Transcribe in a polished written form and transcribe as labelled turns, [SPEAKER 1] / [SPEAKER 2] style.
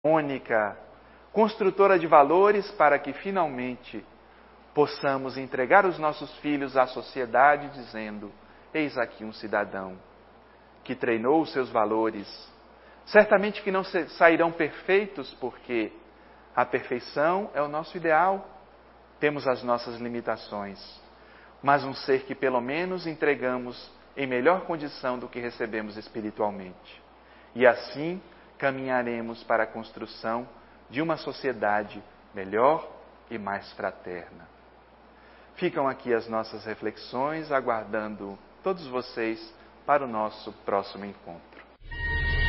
[SPEAKER 1] única, construtora de valores para que finalmente possamos entregar os nossos filhos à sociedade dizendo: eis aqui um cidadão que treinou os seus valores. Certamente que não sairão perfeitos, porque a perfeição é o nosso ideal. Temos as nossas limitações, mas um ser que pelo menos entregamos em melhor condição do que recebemos espiritualmente. E assim caminharemos para a construção de uma sociedade melhor e mais fraterna. Ficam aqui as nossas reflexões, aguardando todos vocês para o nosso próximo encontro.